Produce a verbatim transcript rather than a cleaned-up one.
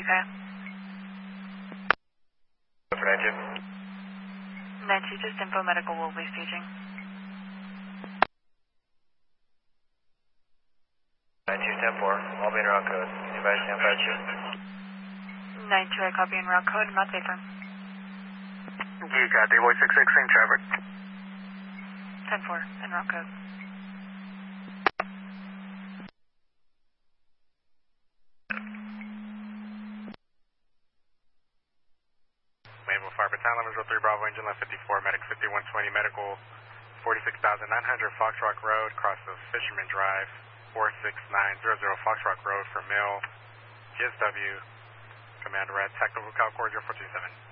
okay? For nine two. nine two, just info medical will be staging. nine two, stand four, all being route code. Advise stand five two. nine two, I copy en route code, not safe firm. You got the voice six six, same traffic. ten four, en route code. Mayville Fire Battalion, number zero three Bravo, engine left fifty-four, medic fifty-one twenty, medical forty-six thousand nine hundred, Fox Rock Road, cross of Fisherman Drive, four six nine zero zero Fox Rock Road for Mill, G S W, Commander Red, technical Cal Core zero four two seven.